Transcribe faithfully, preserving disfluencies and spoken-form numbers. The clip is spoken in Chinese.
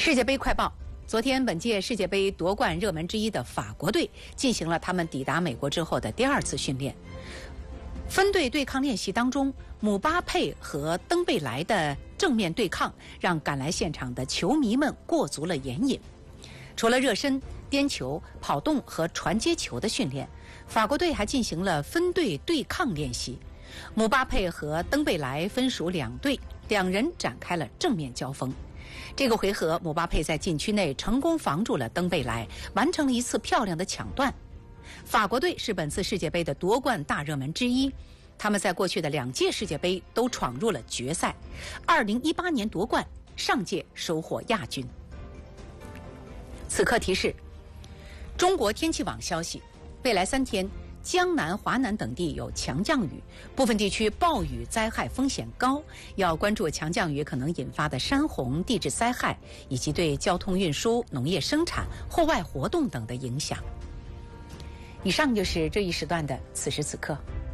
世界杯快报：昨天，本届世界杯夺冠热门之一的法国队进行了他们抵达美国之后的第二次训练。分队对抗练习当中，姆巴佩和登贝莱的正面对抗让赶来现场的球迷们过足了眼瘾。除了热身、颠球、跑动和传接球的训练，法国队还进行了分队对抗练习。姆巴佩和登贝莱分属两队，两人展开了正面交锋。这个回合，姆巴佩在禁区内成功防住了登贝莱，完成了一次漂亮的抢断。法国队是本次世界杯的夺冠大热门之一，他们在过去的两届世界杯都闯入了决赛，二零一八年夺冠，上届收获亚军。此刻提示：中国天气网消息，未来三天，江南、华南等地有强降雨，部分地区暴雨灾害风险高，要关注强降雨可能引发的山洪、地质灾害，以及对交通运输、农业生产、户外活动等的影响。以上就是这一时段的此时此刻。